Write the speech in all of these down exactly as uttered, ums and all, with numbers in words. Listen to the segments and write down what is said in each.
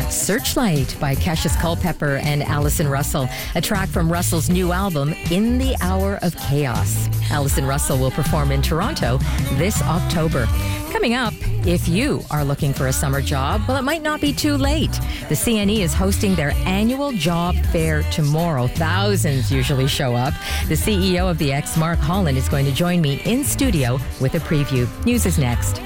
Searchlight by Cassius Culpepper and Alison Russell, a track from Russell's new album, In the Hour of Chaos. Alison Russell will perform in Toronto this October. Coming up, if you are looking for a summer job, well, it might not be too late. The C N E is hosting their annual job fair tomorrow. Thousands usually show up. The C E O of the X, Mark Holland, is going to join me in studio with a preview. News is next.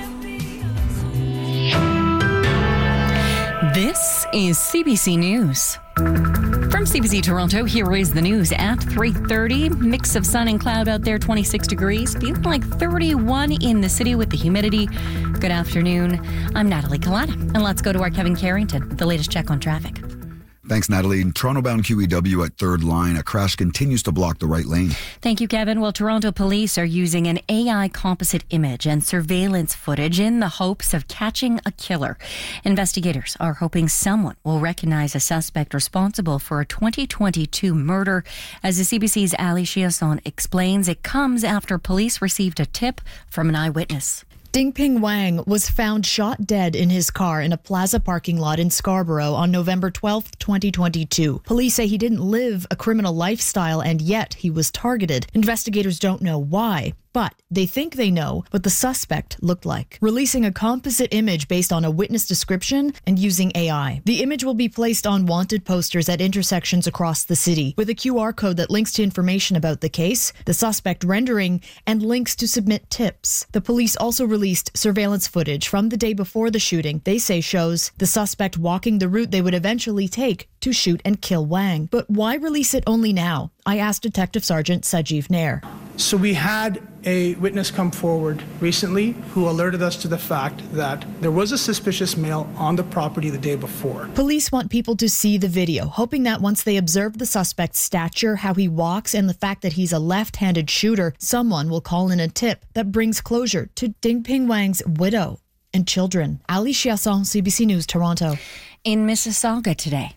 This is C B C News. From C B C Toronto, here is the news at three thirty. Mix of sun and cloud out there, twenty-six degrees. Feeling like thirty-one in the city with the humidity. Good afternoon. I'm Natalie Collada, and let's go to our Kevin Carrington with the latest check on traffic. Thanks, Natalie. In Toronto-bound Q E W at third line, a crash continues to block the right lane. Thank you, Kevin. Well, Toronto police are using an A I composite image and surveillance footage in the hopes of catching a killer. Investigators are hoping someone will recognize a suspect responsible for a twenty twenty-two murder. As the C B C's Ali Chiasson explains, it comes after police received a tip from an eyewitness. Dingping Wang was found shot dead in his car in a plaza parking lot in Scarborough on November twelfth, twenty twenty-two. Police say he didn't live a criminal lifestyle, and yet he was targeted. Investigators don't know why, but they think they know what the suspect looked like, releasing a composite image based on a witness description and using A I. The image will be placed on wanted posters at intersections across the city with a Q R code that links to information about the case, the suspect rendering, and links to submit tips. The police also released surveillance footage from the day before the shooting they say shows the suspect walking the route they would eventually take to shoot and kill Wang. But why release it only now? I asked Detective Sergeant Sajeev Nair. So we had a witness come forward recently who alerted us to the fact that there was a suspicious male on the property the day before. Police want people to see the video, hoping that once they observe the suspect's stature, how he walks, and the fact that he's a left-handed shooter, someone will call in a tip that brings closure to Dingping Wang's widow and children. Ali Chiasson, C B C News, Toronto. In Mississauga today,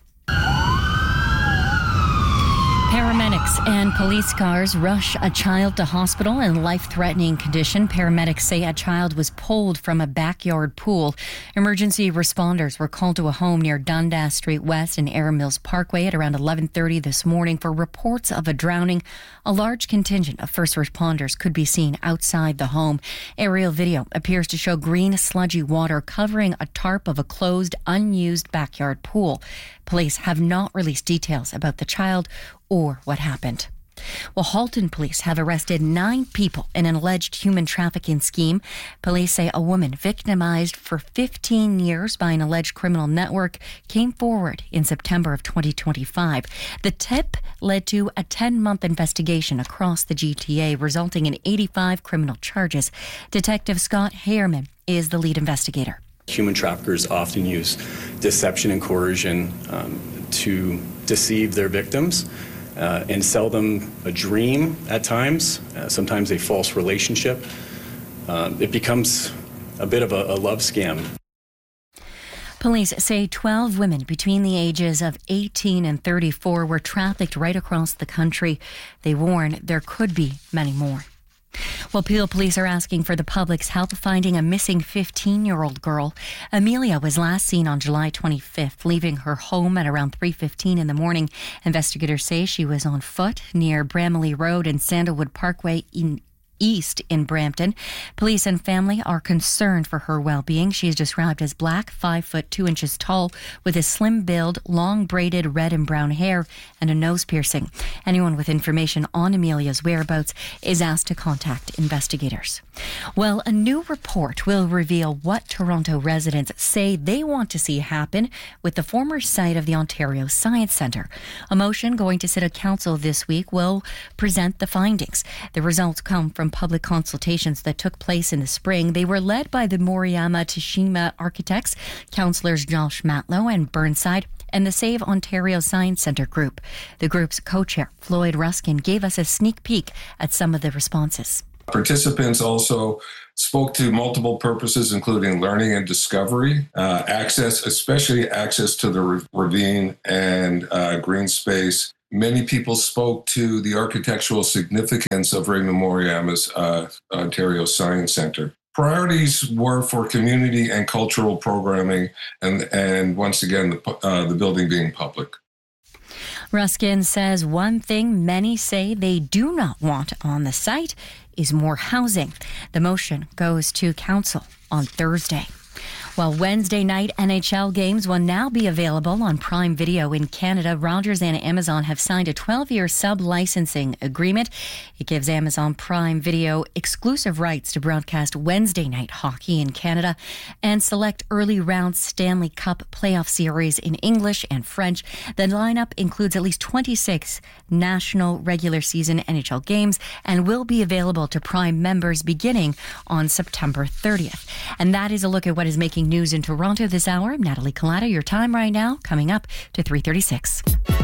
paramedics and police cars rush a child to hospital in life-threatening condition. Paramedics say a child was pulled from a backyard pool. Emergency responders were called to a home near Dundas Street West and Air Mills Parkway at around eleven thirty this morning for reports of a drowning. A large contingent of first responders could be seen outside the home. Aerial video appears to show green, sludgy water covering a tarp of a closed, unused backyard pool. Police have not released details about the child or what happened. Well, Halton police have arrested nine people in an alleged human trafficking scheme. Police say a woman victimized for fifteen years by an alleged criminal network came forward in September of twenty twenty-five. The tip led to a ten-month investigation across the G T A, resulting in eighty-five criminal charges. Detective Scott Hayerman is the lead investigator. Human traffickers often use deception and coercion um, to deceive their victims uh, and sell them a dream at times, uh, sometimes a false relationship. Um, it becomes a bit of a, a love scam. Police say twelve women between the ages of eighteen and thirty-four were trafficked right across the country. They warn there could be many more. Well, Peel police are asking for the public's help finding a missing fifteen-year-old girl. Amelia was last seen on July twenty-fifth, leaving her home at around three fifteen in the morning. Investigators say she was on foot near Bramley Road and Sandalwood Parkway in East in Brampton. Police and family are concerned for her well-being. She is described as black, five foot two inches tall, with a slim build, long braided red and brown hair, and a nose piercing. Anyone with information on Amelia's whereabouts is asked to contact investigators. Well, a new report will reveal what Toronto residents say they want to see happen with the former site of the Ontario Science Centre. A motion going to City Council this week will present the findings. The results come from public consultations that took place in the spring. They were led by the Moriyama Tashima architects, councillors Josh Matlow and Burnside, and the Save Ontario Science Centre group. The group's co-chair, Floyd Ruskin, gave us a sneak peek at some of the responses. Participants also spoke to multiple purposes, including learning and discovery, uh, access, especially access to the ravine and uh, green space. Many people spoke to the architectural significance of Raymond Moriyama's uh, Ontario Science Centre. priorities were for community and cultural programming, and and once again, the uh, the building being public. Ruskin says one thing many say they do not want on the site is more housing. The motion goes to council on Thursday. While Wednesday night N H L games will now be available on Prime Video in Canada, Rogers and Amazon have signed a twelve-year sub-licensing agreement. It gives Amazon Prime Video exclusive rights to broadcast Wednesday night hockey in Canada and select early round Stanley Cup playoff series in English and French. The lineup includes at least twenty-six national regular season N H L games and will be available to Prime members beginning on September thirtieth. And that is a look at what is making news in Toronto this hour. I'm Natalie Collada. Your time right now coming up to three thirty-six.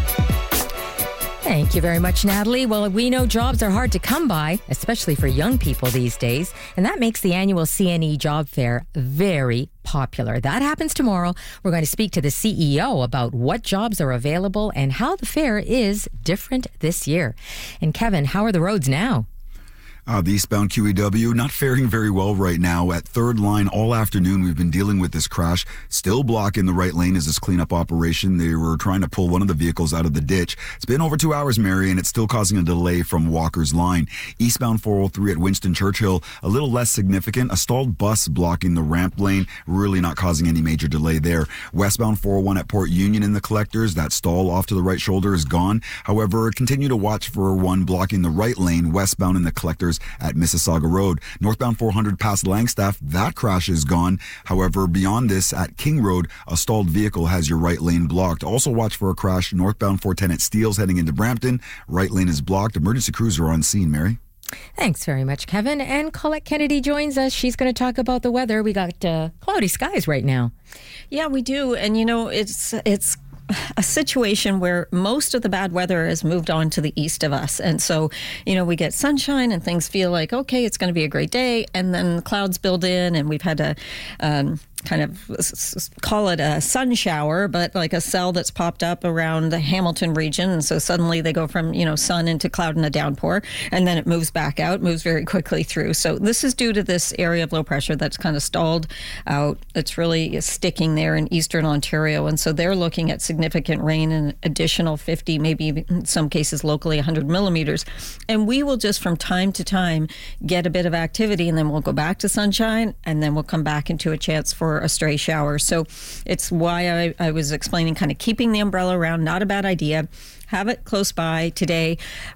Thank you very much, Natalie. Well, we know jobs are hard to come by, especially for young people these days, and that makes the annual C N E Job Fair very popular. That happens tomorrow. We're going to speak to the C E O about what jobs are available and how the fair is different this year. And Kevin, how are the roads now? Uh, the eastbound Q E W not faring very well right now. At Third Line all afternoon, we've been dealing with this crash. Still blocking the right lane as this cleanup operation. They were trying to pull one of the vehicles out of the ditch. It's been over two hours, Mary, and it's still causing a delay from Walker's Line. Eastbound four oh three at Winston Churchill, a little less significant. A stalled bus blocking the ramp lane, really not causing any major delay there. Westbound four oh one at Port Union in the collectors, that stall off to the right shoulder is gone. However, continue to watch for one blocking the right lane westbound in the collectors at Mississauga Road. Northbound four hundred past Langstaff, that crash is gone. However, beyond this, at King Road, a stalled vehicle has your right lane blocked. Also watch for a crash northbound four ten at Steeles heading into Brampton. Right lane is blocked. Emergency crews are on scene, Mary. Thanks very much, Kevin. And Colette Kennedy joins us. She's going to talk about the weather. We got uh, cloudy skies right now. Yeah, we do. And, you know, it's it's a situation where most of the bad weather has moved on to the east of us. And so, you know, we get sunshine and things feel like, okay, it's going to be a great day. And then clouds build in and we've had to um, kind of call it a sun shower, but like a cell that's popped up around the Hamilton region. And so suddenly they go from, you know, sun into cloud and a downpour, and then it moves back out, moves very quickly through. So this is due to this area of low pressure that's kind of stalled out. It's really sticking there in eastern Ontario. And so they're looking at significant rain, an additional fifty, maybe in some cases locally one hundred millimeters. And we will just from time to time get a bit of activity, and then we'll go back to sunshine, and then we'll come back into a chance for a stray shower. So it's why I, I was explaining kind of keeping the umbrella around, not a bad idea. Have it close by today.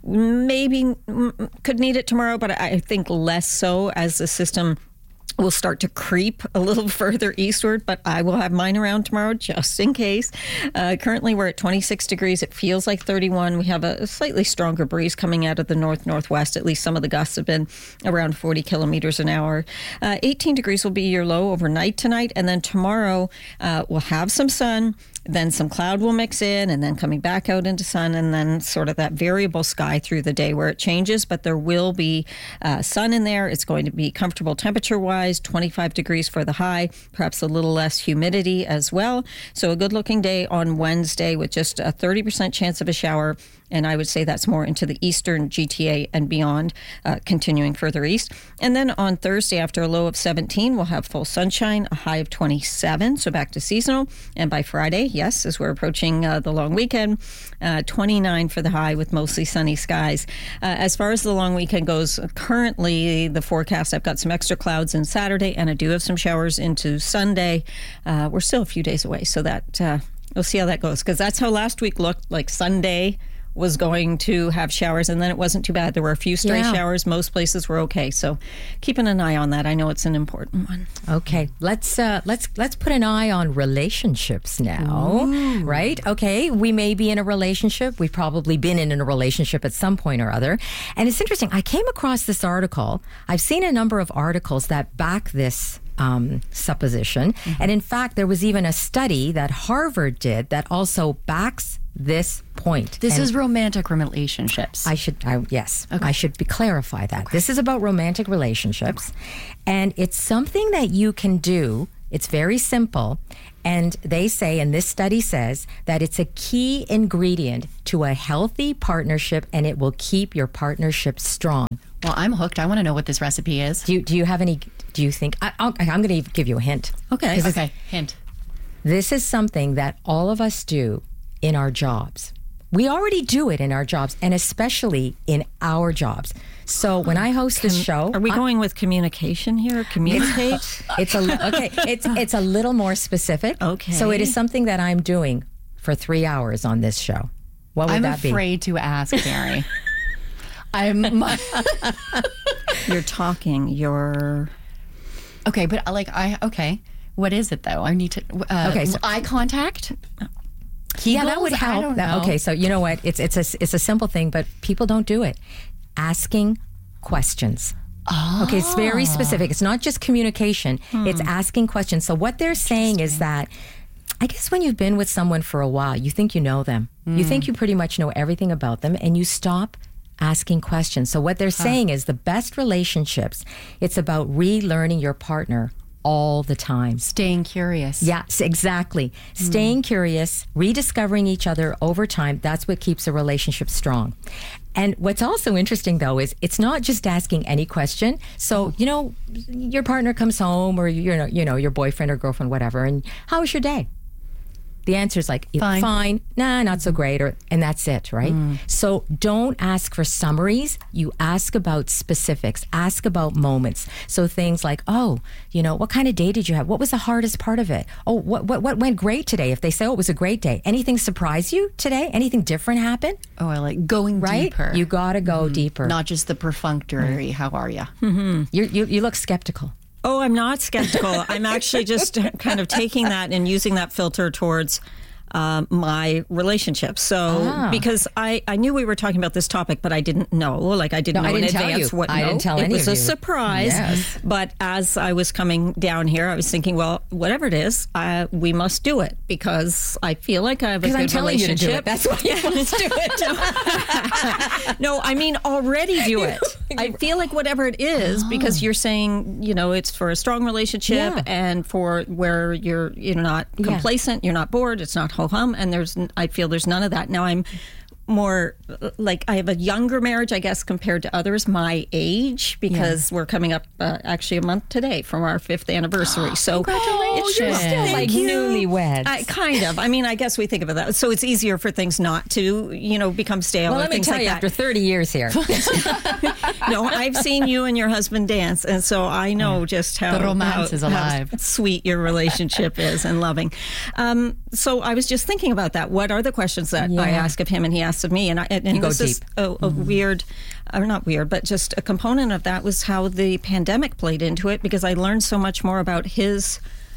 Maybe could need it tomorrow, but I think less so as the system will start to creep a little further eastward, but I will have mine around tomorrow just in case. Uh, currently, we're at twenty-six degrees. It feels like thirty-one. We have a slightly stronger breeze coming out of the north-northwest. At least some of the gusts have been around forty kilometers an hour. Uh, eighteen degrees will be your low overnight tonight, and then tomorrow uh, we'll have some sun. Then some cloud will mix in, and then coming back out into sun, and then sort of that variable sky through the day where it changes, but there will be uh, sun in there. It's going to be comfortable temperature-wise, twenty-five degrees for the high, perhaps a little less humidity as well. So a good-looking day on Wednesday with just a thirty percent chance of a shower, and I would say that's more into the eastern G T A and beyond, uh, continuing further east. And then on Thursday, after a low of seventeen, we'll have full sunshine, a high of twenty-seven, so back to seasonal. And by Friday, yes, as we're approaching uh, the long weekend, uh, twenty-nine for the high with mostly sunny skies. Uh, as far as the long weekend goes, currently the forecast, I've got some extra clouds in Saturday, and I do have some showers into Sunday. Uh, we're still a few days away, so that uh, we'll see how that goes, because that's how last week looked. Like Sunday was going to have showers, and then it wasn't too bad. There were a few stray yeah. showers. Most places were okay. So keeping an eye on that. I know it's an important one. Okay, let's uh, let's let's put an eye on relationships now, Ooh. right? Okay, we may be in a relationship. We've probably been in a relationship at some point or other. And it's interesting. I came across this article. I've seen a number of articles that back this Um, supposition. Mm-hmm. And in fact, there was even a study that Harvard did that also backs this point. This and is romantic relationships. I should, I, yes, okay. I should be clarify that. Okay. This is about romantic relationships, okay. and it's something that you can do. It's very simple. And they say, and this study says, that it's a key ingredient to a healthy partnership, and it will keep your partnership strong. Well, I'm hooked. I want to know what this recipe is. Do you, do you have any, do you think, I, I'll, I'm going to give you a hint. Okay. Okay, hint. This is something that all of us do in our jobs. We already do it in our jobs, and especially in our jobs. So when I host this show, Are we I- going with communication here? Communicate? it's a okay. It's it's a little more specific. Okay. So it is something that I'm doing for three hours on this show. What would I'm that be? afraid to ask, Mary. I'm my, You're talking. You're. okay, but like I okay. What is it though? I need to. Uh, Okay, so- eye contact. Yeah, that Kegels? would I help. don't That- know. okay, so you know what? It's it's a it's a simple thing, but people don't do it. Asking questions. Oh. Okay, it's very specific. It's not just communication. Hmm. It's asking questions. So what they're saying is that, I guess when you've been with someone for a while, you think you know them. Hmm. You think you pretty much know everything about them, and you stop asking questions. So what they're saying is the best relationships, it's about relearning your partner all the time. Staying curious. Yes, exactly. Staying curious, rediscovering each other over time, that's what keeps a relationship strong. And what's also interesting, though, is it's not just asking any question. So, you know, your partner comes home or, you know, you know, your boyfriend or girlfriend, whatever, and how was your day? The answer is like, Fine. fine, nah, not so great, or and that's it, right? So don't ask for summaries. You ask about specifics. Ask about moments. So things like, oh, you know, what kind of day did you have? What was the hardest part of it? Oh, what what what went great today? If they say, oh, it was a great day. Anything surprise you today? Anything different happen? Oh, I like going Right? deeper. You got to go deeper. Not just the perfunctory. How are you? you you you look skeptical. Oh, I'm not skeptical. I'm actually just kind of taking that and using that filter towards uh, my relationship. So, Ah. because I, I knew we were talking about this topic, but I didn't know. Like, I didn't No, know I in didn't tell advance you. what I no, didn't tell it any was of a you. surprise. Yes. But as I was coming down here, I was thinking, well, whatever it is, uh, we must do it because I feel like I have a Because good I'm telling you to do relationship. it. That's why you must do it. No, I mean already do it. I feel like whatever it is, because you're saying, you know, it's for a strong relationship Yeah. and for where you're, you're not complacent, you're not bored, it's not ho hum, and there's, I feel there's none of that. Now I'm more like I have a younger marriage, I guess, compared to others my age, because we're coming up uh, actually a month today from our fifth anniversary. So Oh, you're still like Thank you. newlyweds. I, kind of. I mean, I guess we think of it that. So it's easier for things not to, you know, become stale. well, or let me things tell like you, that. after thirty years here. No, I've seen you and your husband dance, and so I know just how The romance how- is how alive. sweet your relationship is and loving. Um, so I was just thinking about that. What are the questions that I Yeah. ask of him and he asks of me? And, I, and, and You go this is deep. a, a weird, or not weird, but just a component of that was how the pandemic played into it, because I learned so much more about his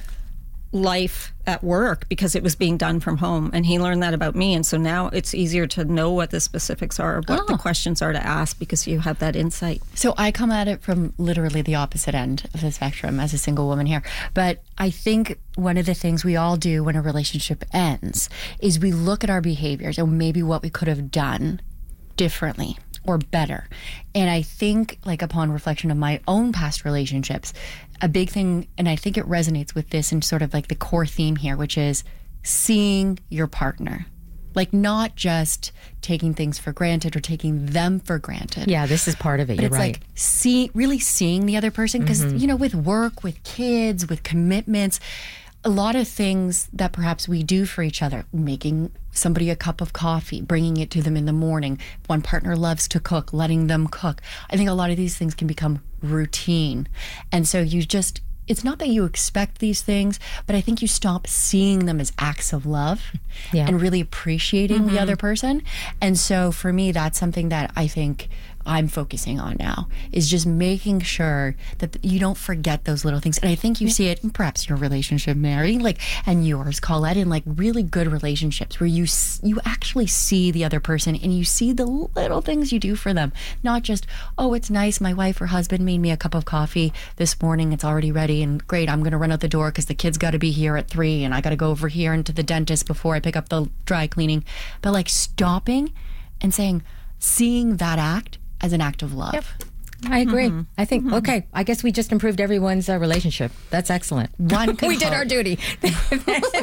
life at work because it was being done from home, and he learned that about me, and so now it's easier to know what the specifics are, what Oh. the questions are to ask, because you have that insight. So I come at it from literally the opposite end of the spectrum as a single woman here. But I think one of the things we all do when a relationship ends is we look at our behaviors and maybe what we could have done differently or better. And I think, like, upon reflection of my own past relationships, a big thing, and I think it resonates with this and sort of like the core theme here, which is seeing your partner. Like, not just taking things for granted or taking them for granted. Yeah, this is part of it. But You're it's right. like see, really seeing the other person. Because, Mm-hmm. you know, with work, with kids, with commitments, a lot of things that perhaps we do for each other, making somebody a cup of coffee, bringing it to them in the morning. One partner loves to cook, letting them cook. I think a lot of these things can become routine. And so you just, it's not that you expect these things, but I think you stop seeing them as acts of love Yeah. and really appreciating the other person. And so for me, that's something that I think I'm focusing on now, is just making sure that you don't forget those little things. And I think you see it in perhaps your relationship, Mary, like, and yours, Colette, in like really good relationships where you s- you actually see the other person and you see the little things you do for them. Not just, oh, it's nice, my wife or husband made me a cup of coffee this morning, it's already ready, and great, I'm going to run out the door because the kids got to be here at three and I got to go over here into the dentist before I pick up the dry cleaning. But like stopping and saying, seeing that act as an act of love. I agree. I think, okay, I guess we just improved everyone's uh, relationship. That's excellent. One can we did hope. our duty. Thank you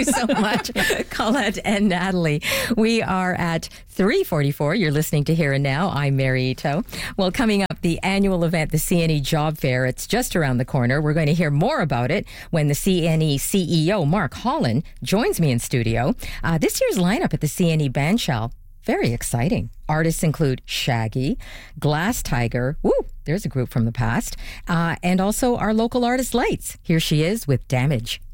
you so much, Colette and Natalie. We are at three forty-four. You're listening to Here and Now. I'm Mary Ito. Well, coming up, the annual event, the C N E Job Fair. It's just around the corner. We're going to hear more about it when the C N E C E O, Mark Holland, joins me in studio. Uh, this year's lineup at the C N E Bandshell, very exciting. Artists include Shaggy, Glass Tiger, woo, there's a group from the past, uh, and also our local artist Lights. Here she is with Damage.